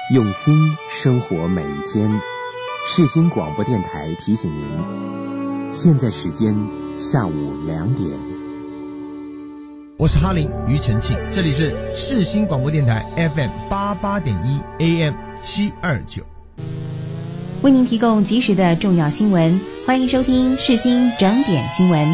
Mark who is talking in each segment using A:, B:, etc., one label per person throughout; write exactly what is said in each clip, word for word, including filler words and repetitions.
A: 用心生活每一天。世新广播电台提醒您，现在时间下午两点。
B: 我是哈林庾澄庆，这里是世新广播电台 F M 八八点一 A M 七二九，
C: 为您提供及时的重要新闻，欢迎收听世新整点新闻。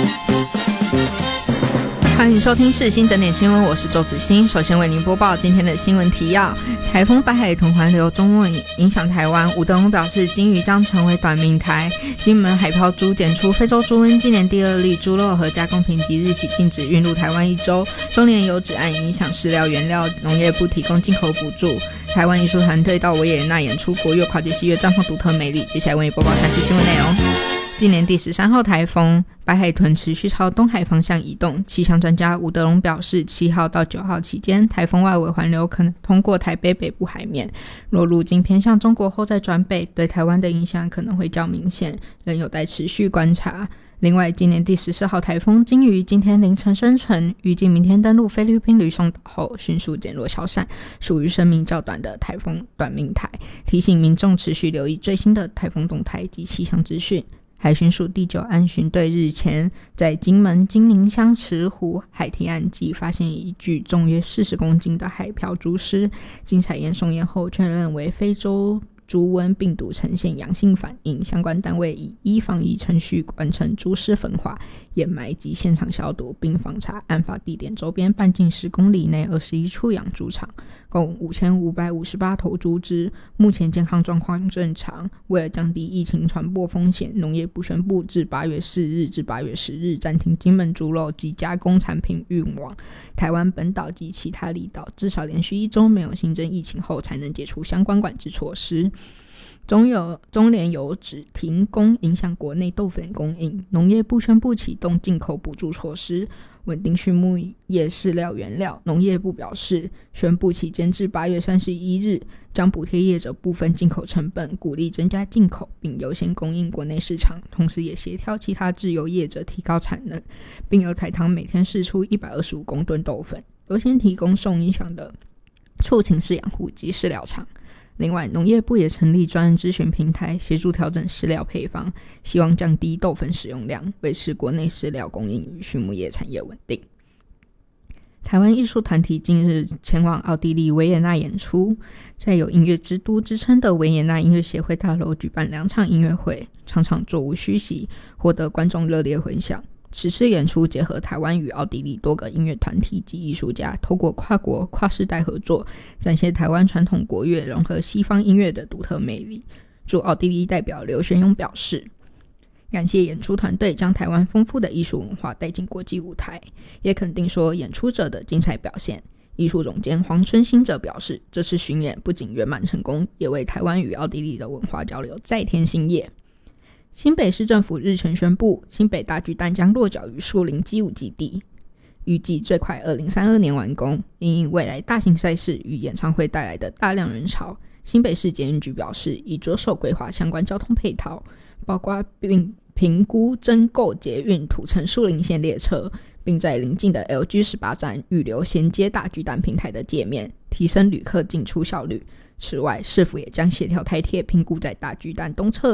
D: 欢迎收听世新整点新闻，我是周子欣。首先为您播报今天的新闻提要：台风白海豚环流周末影响台湾，吴德荣表示金鱼将成为短命台。金门海漂猪检出非洲猪瘟，今年第二例，猪肉和加工品即日起禁止运入台湾一周。中联油脂案影响饲料原料，农业部提供进口补助。台湾艺术团队到维也纳演出国乐跨界戏乐，绽放独特魅力。接下来为你播报详细新闻内容。今年第十三号台风白海豚持续朝东海方向移动，气象专家吴德荣表示，七号到九号期间，台风外围环流可能通过台北北部海面，若路径偏向中国后再转北，对台湾的影响可能会较明显，仍有待持续观察。另外，今年第十四号台风金鱼今天凌晨生成，预计明天登陆菲律宾吕宋岛后迅速减弱消散，属于生命较短的台风短命台，提醒民众持续留意最新的台风动态及气象资讯。海巡署第九安巡队日前在金门金宁乡池湖海堤岸际发现一具重约四十公斤的海漂猪尸，经采验送验后确认为非洲猪瘟病毒呈现阳性反应，相关单位已依防疫程序完成猪尸焚化、掩埋及现场消毒，并访查案发地点周边半径十公里内二十一处养猪场，共五千五百五十八头猪只，目前健康状况正常。为了降低疫情传播风险，农业部宣布自八月四日至八月十日暂停金门猪肉及加工产品运往台湾本岛及其他离岛，至少连续一周没有新增疫情后才能解除相关管制措施。中油中联油脂停工影响国内豆粉供应，农业部宣布启动进口补助措施，稳定畜牧业饲料原料。农业部表示，宣布期间至八月三十一日，将补贴业者部分进口成本，鼓励增加进口，并优先供应国内市场，同时也协调其他自由业者提高产能，并由台糖每天释出一百二十五公吨豆粉，优先提供受影响的畜禽饲养户及饲料厂。另外，农业部也成立专案咨询平台，协助调整饲料配方，希望降低豆粉使用量，维持国内饲料供应与畜牧业产业稳定。台湾艺术团体近日前往奥地利维也纳演出，在有音乐之都之称的维也纳音乐协会大楼举办两场音乐会，场场座无虚席，获得观众热烈回响。此次演出结合台湾与奥地利多个音乐团体及艺术家，透过跨国跨世代合作，展现台湾传统国乐融合西方音乐的独特魅力。驻奥地利代表刘玄勇表示，感谢演出团队将台湾丰富的艺术文化带进国际舞台，也肯定说演出者的精彩表现。艺术总监黄春兴则表示，这次巡演不仅圆满成功，也为台湾与奥地利的文化交流再添新叶。新北市政府日前宣布，新北大巨蛋将落脚于树林基舞基地，预计最快二零三二年完工。因应未来大型赛事与演唱会带来的大量人潮，新北市捷运局表示，已着手规划相关交通配套，包括并评估增购捷运土城树林线列车，并在邻近的 L G 十八 站预留衔接大巨蛋平台的界面，提升旅客进出效率。此外，市府也将协调台铁评估在大巨蛋东侧